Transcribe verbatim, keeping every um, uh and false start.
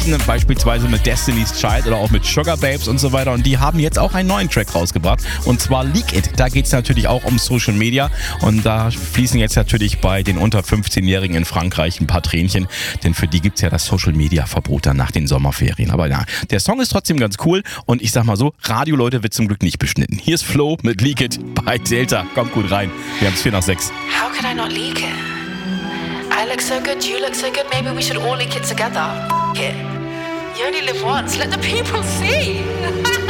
gewesen, beispielsweise mit Destiny's Child oder auch mit Sugar Babes und so weiter. Und die haben jetzt auch einen neuen Track rausgebracht und zwar Leak It. Da geht es natürlich auch um Social Media und da fließen jetzt natürlich bei den unter fünfzehnjährigen in Frankreich ein paar Tränchen, denn für die gibt es ja das Social Media Verbot dann nach den Sommerferien. Aber ja, der Song ist trotzdem ganz cool und ich sag mal so, Radio-Leute wird zum Glück nicht beschnitten. Hier ist Flo mit Leak It bei Delta. Kommt gut rein. Wir haben es vier nach sechs. How could I not leak it? I look so good, you look so good, maybe we should all leak it together. F- it. You only live once, let the people see.